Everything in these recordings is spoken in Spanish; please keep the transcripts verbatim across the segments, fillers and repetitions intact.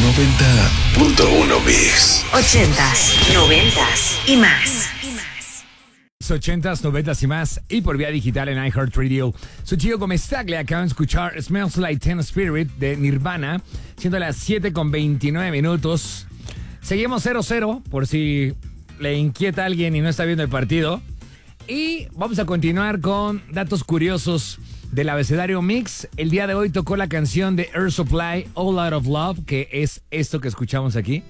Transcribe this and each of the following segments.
noventa punto uno Mix. Ochentas, noventas y más. Ochentas, noventas y más, y por vía digital en iHeartRadio. Soy Gio Gomez-Tagle, acaban de escuchar Smells Like Teen Spirit de Nirvana, siendo las siete con veintinueve minutos. Seguimos cero cero, por si le inquieta a alguien y no está viendo el partido. Y vamos a continuar con datos curiosos del abecedario Mix. El día de hoy tocó la canción de Air Supply, All Out of Love, que es esto que escuchamos aquí.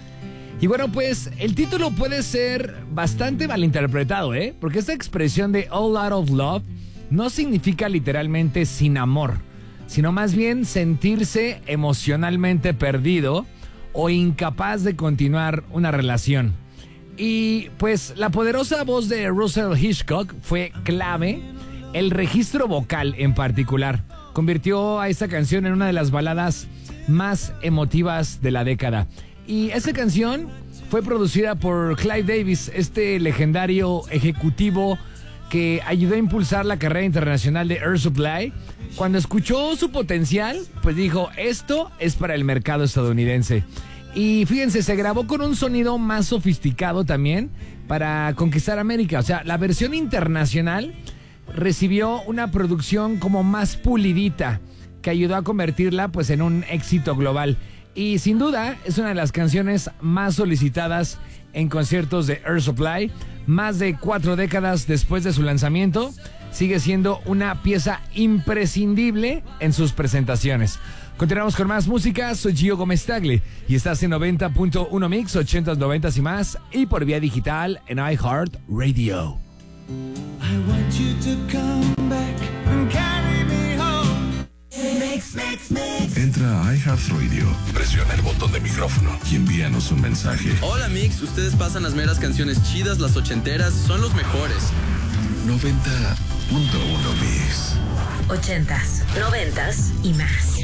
Y bueno, pues el título puede ser bastante malinterpretado, ¿eh? Porque esta expresión de All Out of Love no significa literalmente sin amor, sino más bien sentirse emocionalmente perdido o incapaz de continuar una relación. Y pues la poderosa voz de Russell Hitchcock fue clave. El registro vocal en particular convirtió a esta canción en una de las baladas más emotivas de la década. Y esta canción fue producida por Clive Davis, este legendario ejecutivo que ayudó a impulsar la carrera internacional de Air Supply. Cuando escuchó su potencial, pues dijo, esto es para el mercado estadounidense. Y fíjense, se grabó con un sonido más sofisticado también para conquistar América. O sea, la versión internacional recibió una producción como más pulidita, que ayudó a convertirla pues en un éxito global. Y sin duda es una de las canciones más solicitadas en conciertos de Air Supply. Más de cuatro décadas después de su lanzamiento, sigue siendo una pieza imprescindible en sus presentaciones. Continuamos con más música. Soy Gio Gomez-Tagle y estás en noventa punto uno Mix, ochentas, noventas y más, y por vía digital en iHeartRadio. I want you to come back and carry me home. Mix, mix, mix. Entra a iHeartRadio, presiona el botón de micrófono y envíanos un mensaje. Hola Mix, ustedes pasan las meras canciones chidas, las ochenteras, son los mejores. noventa punto uno Mix. Ochentas, noventas y más.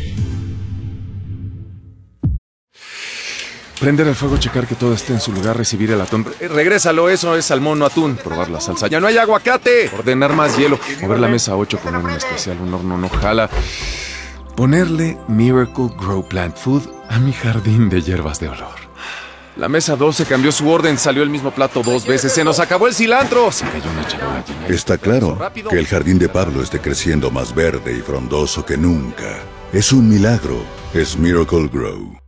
Prender el fuego, checar que todo esté en su lugar, recibir el atún. Eh, regrésalo, eso es salmón, no atún. Probar la salsa. ¡Ya no hay aguacate! Ordenar más hielo. Mover la mesa ocho, poner un especial, un horno no jala. Ponerle Miracle Grow Plant Food a mi jardín de hierbas de olor. La mesa doce cambió su orden, salió el mismo plato dos veces. ¡Se nos acabó el cilantro! Se cayó una charola llena de- Está claro que el jardín de Pablo esté creciendo más verde y frondoso que nunca. Es un milagro. Es Miracle Grow.